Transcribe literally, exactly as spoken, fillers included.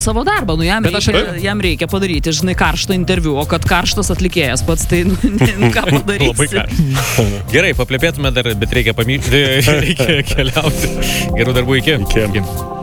savo darbą, nu jam, reikia, aš... jam reikia padaryti, žinai, karštą interviu, o kad karštas atlikėjas pats, tai nu, ne, ką padarysi. Labai karštas. Gerai, paplepėtume dar, bet reikia pamykti, reikia keliauti. Gerų darbų iki. Iki.